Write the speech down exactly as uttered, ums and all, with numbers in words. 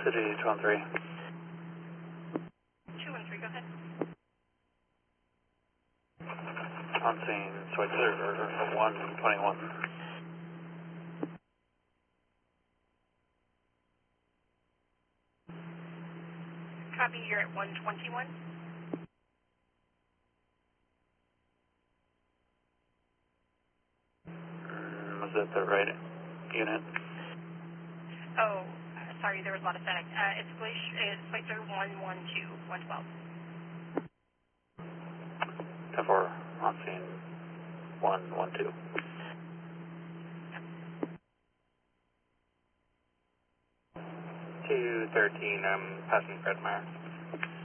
City two one three. two one three, go ahead. On scene, Switzer, one twenty-one. Copy, you're at one twenty-one. Mm, was that the right unit? Oh, uh, sorry, there was a lot of static. Uh, it's Glacier, it's Switzer one one two, one twelve. ten four, on scene, one one two. two thirteen, I'm passing Fred Meyer.